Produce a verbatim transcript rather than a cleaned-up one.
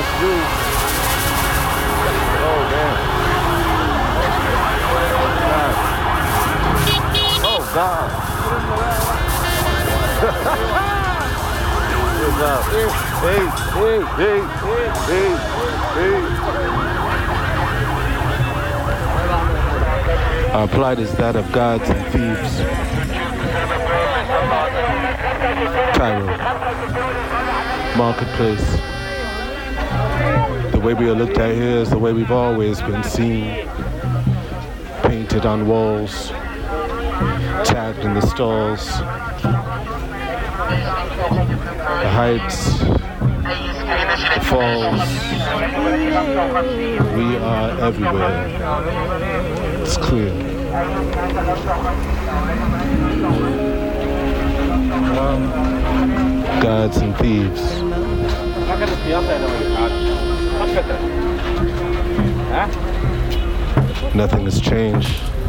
Yes, do. Oh, damn. God. Oh, God. Good job. Hey, hey, hey, hey, hey. Our plight is that of gods and thieves. Cairo, marketplace. The way we are looked at here is the way we've always been seen. Painted on walls, tagged in the stalls. The heights, the falls. We are everywhere. It's clear. Gods and thieves. Nothing has changed.